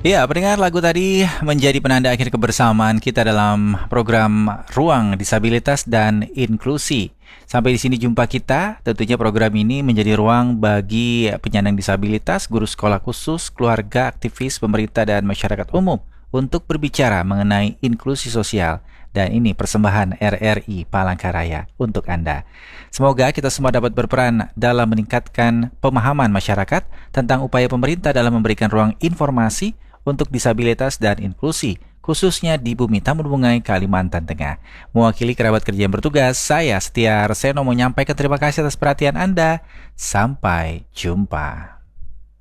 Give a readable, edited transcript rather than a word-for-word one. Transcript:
Ya, pendengar, lagu tadi menjadi penanda akhir kebersamaan kita dalam program Ruang Disabilitas dan Inklusi. Sampai di sini jumpa kita. Tentunya program ini menjadi ruang bagi penyandang disabilitas, guru sekolah khusus, keluarga, aktivis, pemerintah, dan masyarakat umum untuk berbicara mengenai inklusi sosial. Dan ini persembahan RRI Palangkaraya untuk Anda. Semoga kita semua dapat berperan dalam meningkatkan pemahaman masyarakat tentang upaya pemerintah dalam memberikan ruang informasi untuk disabilitas dan inklusi, khususnya di Bumi Tambun Bungai, Kalimantan Tengah. Mewakili kerabat kerja yang bertugas, saya Setia Arseno menyampaikan terima kasih atas perhatian Anda. Sampai jumpa.